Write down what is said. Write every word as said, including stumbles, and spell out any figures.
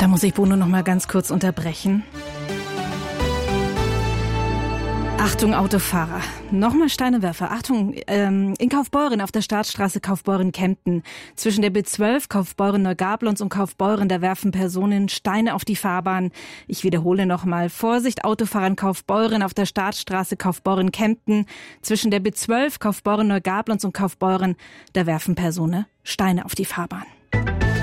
muss ich Bruno noch mal ganz kurz unterbrechen. Achtung, Autofahrer. Nochmal Steinewerfer. Achtung, ähm, in Kaufbeuren auf der Staatsstraße Kaufbeuren-Kempten. Zwischen der B zwölf Kaufbeuren-Neugablonz und Kaufbeuren, da werfen Personen Steine auf die Fahrbahn. Ich wiederhole nochmal. Vorsicht, Autofahrer in Kaufbeuren auf der Staatsstraße Kaufbeuren-Kempten. Zwischen der B zwölf Kaufbeuren-Neugablonz und Kaufbeuren, da werfen Personen Steine auf die Fahrbahn.